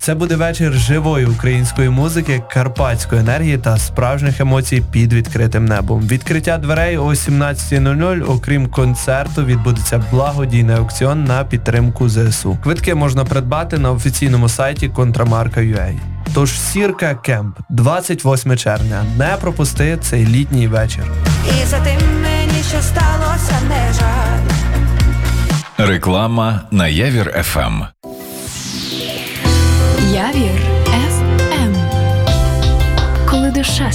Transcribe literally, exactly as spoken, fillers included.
Це буде вечір живої української музики, карпатської енергії та справжніх емоцій під відкритим небом. Відкриття дверей о сімнадцятій нуль нуль, окрім концерту, відбудеться благодійний аукціон на підтримку ЗСУ. Квитки можна придбати на офіційному сайті контрамарка крапка ю а. Тож Сірка Кемп, двадцять восьмого червня. Не пропусти цей літній вечір. І за тим мені ще сталося, не жаль. Реклама на Явір еф ем. Явір еф ем. Коли душа